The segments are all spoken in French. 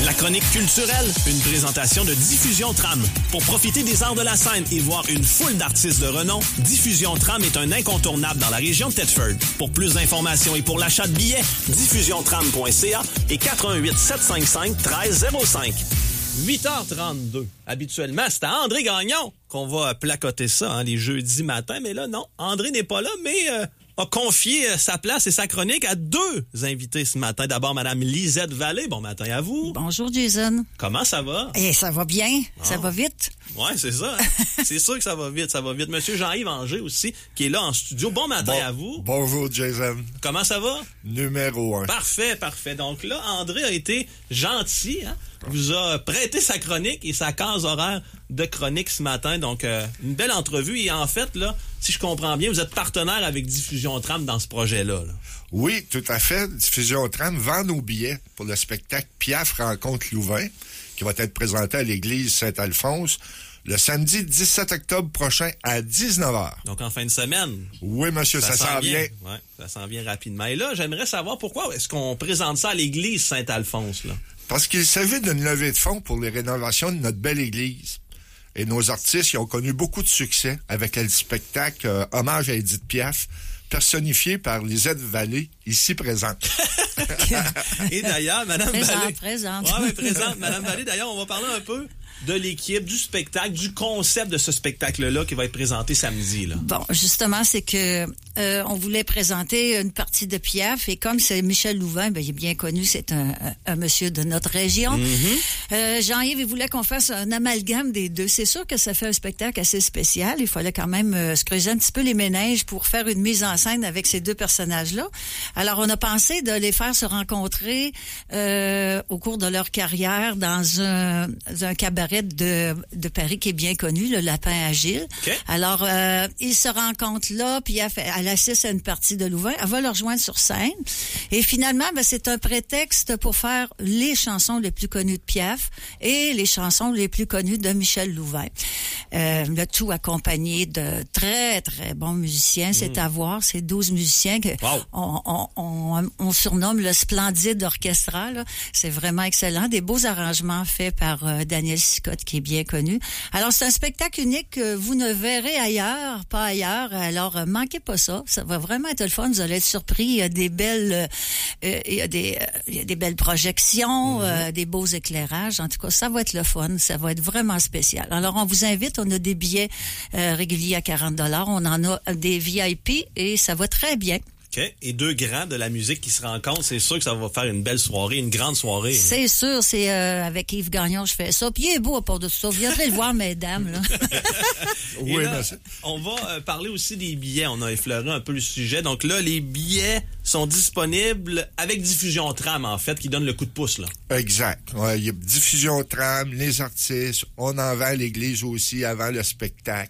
La chronique culturelle, une présentation de Diffusion Tram. Pour profiter des arts de la scène et voir une foule d'artistes de renom, Diffusion Tram est un incontournable dans la région de Thetford. Pour plus d'informations et pour l'achat de billets, diffusiontram.ca et 88 755 1305. 8h32. Habituellement, c'est à André Gagnon qu'on va placoter ça les jeudis matins. Mais là, non, André n'est pas là, mais a confié sa place et sa chronique à deux invités ce matin. D'abord, Mme Lisette Vallée. Bon matin à vous. Bonjour, Jason. Comment ça va? Ça va bien. Ça va vite. Oui, c'est ça. C'est sûr que ça va vite, ça va vite. Monsieur Jean-Yves Anger aussi, qui est là en studio. Bon matin à vous. Bonjour, Jason. Comment ça va? Numéro 1. Parfait. Donc là, André a été gentil, vous a prêté sa chronique et sa case horaire de chronique ce matin. Donc, une belle entrevue. Et en fait, là, si je comprends bien, vous êtes partenaire avec Diffusion Tram dans ce projet-là. Là. Oui, tout à fait. Diffusion Tram vend nos billets pour le spectacle Piaf rencontre Louvain, qui va être présenté à l'église Saint-Alphonse le samedi 17 octobre prochain à 19h. Donc, en fin de semaine. Oui, monsieur, ça s'en vient. Oui, ça s'en vient rapidement. Et là, j'aimerais savoir pourquoi est-ce qu'on présente ça à l'église Saint-Alphonse, là? Parce qu'il s'agit d'une levée de fonds pour les rénovations de notre belle église. Et nos artistes qui ont connu beaucoup de succès avec le spectacle Hommage à Edith Piaf, personnifié par Lisette Vallée, ici présente. Et d'ailleurs, Mme Vallée... Présente. Oui, présente. Mme Vallée, d'ailleurs, on va parler un peu de l'équipe, du spectacle, du concept de ce spectacle-là qui va être présenté samedi. Là. Bon, justement, c'est que on voulait présenter une partie de Piaf et comme c'est Michel Louvain, il est bien connu, c'est un monsieur de notre région. Mm-hmm. Jean-Yves, il voulait qu'on fasse un amalgame des deux. C'est sûr que ça fait un spectacle assez spécial. Il fallait quand même se creuser un petit peu les méninges pour faire une mise en scène avec ces deux personnages-là. Alors, on a pensé de les faire se rencontrer au cours de leur carrière dans un cabaret de Paris qui est bien connu, le Lapin Agile. Okay. Alors, ils se rencontrent là, puis elle assiste à une partie de Louvain. Elle va le rejoindre sur scène. Et finalement, c'est un prétexte pour faire les chansons les plus connues de Piaf et les chansons les plus connues de Michel Louvain. Le tout accompagné de très, très bons musiciens. C'est à voir, ces 12 musiciens que on surnomme le Splendide Orchestra. Là. C'est vraiment excellent. Des beaux arrangements faits par Daniel Sicotte, qui est bien connu. Alors, c'est un spectacle unique que vous ne verrez ailleurs, pas ailleurs. Alors, manquez pas ça. Ça va vraiment être le fun. Vous allez être surpris. Il y a des belles, il y a des belles projections, des beaux éclairages. En tout cas, ça va être le fun. Ça va être vraiment spécial. Alors, on vous invite. On a des billets réguliers à 40$. On en a des VIP et ça va très bien. OK. Et deux grands de la musique qui se rencontrent, c'est sûr que ça va faire une belle soirée, une grande soirée. C'est sûr, c'est avec Yves Gagnon, je fais ça. Puis il est beau à part de ça. Viendrez le voir, mesdames. Là. Oui, là, on va parler aussi des billets. On a effleuré un peu le sujet. Donc là, les billets sont disponibles avec Diffusion Tram, en fait, qui donne le coup de pouce. Là. Exact. Ouais, il y a Diffusion Tram, les artistes. On en vend à l'église aussi avant le spectacle,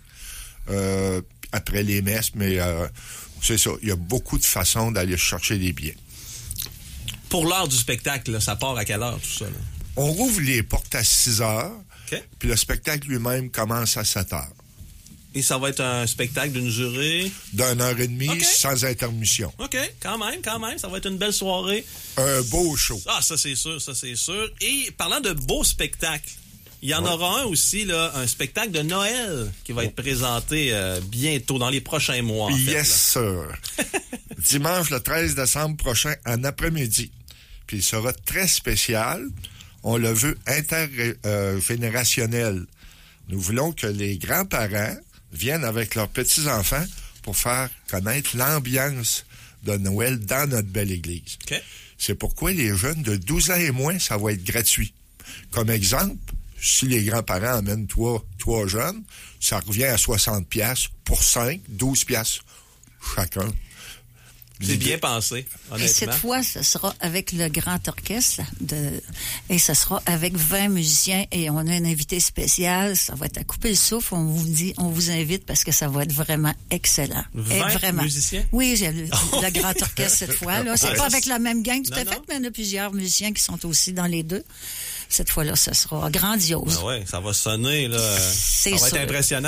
après les messes, mais... c'est ça. Il y a beaucoup de façons d'aller chercher des billets. Pour l'heure du spectacle, là, ça part à quelle heure, tout ça? Là? On rouvre les portes à 6h, okay. Puis le spectacle lui-même commence à 7h. Et ça va être un spectacle d'une durée? d'1h30, okay. Sans intermission. OK, quand même. Ça va être une belle soirée. Un beau show. Ah, ça c'est sûr. Et parlant de beaux spectacles, il y en aura un aussi, là, un spectacle de Noël qui va être présenté bientôt, dans les prochains mois. En fait, sir. Dimanche, le 13 décembre prochain, en après-midi. Puis il sera très spécial. On le veut intergénérationnel. Nous voulons que les grands-parents viennent avec leurs petits-enfants pour faire connaître l'ambiance de Noël dans notre belle église. Okay. C'est pourquoi les jeunes de 12 ans et moins, ça va être gratuit. Comme exemple, si les grands-parents amènent trois jeunes, ça revient à 60$ pour 5, 12$ chacun. C'est bien pensé, honnêtement. Et cette fois, ce sera avec le grand orchestre et ce sera avec 20 musiciens et on a un invité spécial. Ça va être à couper le souffle. On vous invite parce que ça va être vraiment excellent. 20 musiciens? Oui, j'ai le grand orchestre cette fois. Là. C'est pas avec la même gang tout à fait, mais il y a plusieurs musiciens qui sont aussi dans les deux. Cette fois-là, ça sera grandiose. Ah ouais, ça va sonner, là. Ça va être impressionnant, là.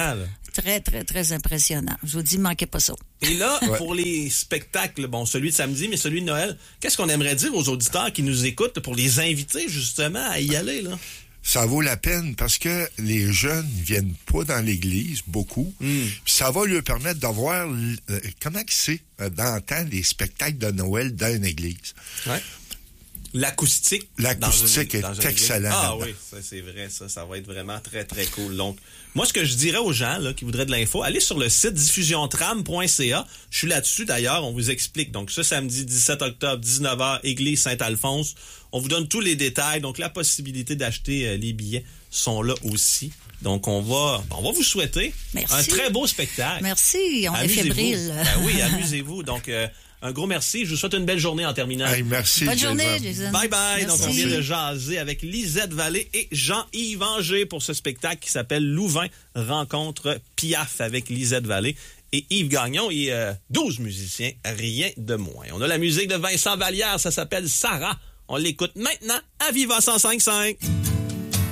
Très, très, très impressionnant. Je vous dis, manquez pas ça. Et là, pour les spectacles, bon, celui de samedi, mais celui de Noël, qu'est-ce qu'on aimerait dire aux auditeurs qui nous écoutent pour les inviter, justement, à y aller, là? Ça vaut la peine parce que les jeunes viennent pas dans l'église, beaucoup. Puis ça va leur permettre de voir comment c'est d'entendre les spectacles de Noël dans une église. Ouais. L'acoustique. L'acoustique est excellente. Ah oui, ça c'est vrai, ça va être vraiment très, très cool. Donc, moi, ce que je dirais aux gens là, qui voudraient de l'info, allez sur le site diffusiontram.ca. Je suis là-dessus, d'ailleurs, on vous explique. Donc, ce samedi 17 octobre, 19h, Église Saint-Alphonse. On vous donne tous les détails. Donc, la possibilité d'acheter les billets sont là aussi. Donc, on va vous souhaiter un très beau spectacle. Merci, on est fébrile. Ben oui, amusez-vous. Donc, un gros merci. Je vous souhaite une belle journée en terminant. Hey, merci. Bonne journée, Jason. Bye bye. Merci. Donc, on vient de jaser avec Lisette Vallée et Jean-Yves Anger pour ce spectacle qui s'appelle Louvain rencontre Piaf avec Lisette Vallée et Yves Gagnon et 12 musiciens, rien de moins. On a la musique de Vincent Vallière, ça s'appelle Sarah. On l'écoute maintenant à Viva 105.5.